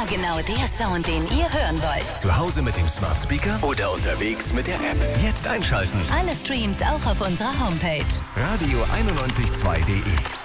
genau der Sound, den ihr hören wollt. Zu Hause mit dem Smart Speaker oder unterwegs mit der App. Jetzt einschalten. Alle Streams auch auf unserer Homepage. Radio912.de